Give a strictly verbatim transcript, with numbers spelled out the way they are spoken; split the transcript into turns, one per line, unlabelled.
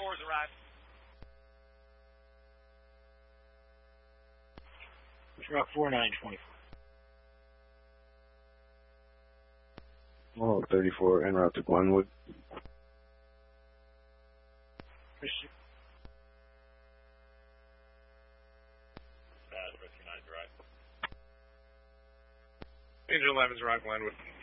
fours arrived.
Truck four nine twenty-four.
Oh, thirty-four en route to Glenwood.
Christian.
Uh, Rescue nine's arrived.
Angel eleven's arrived Glenwood.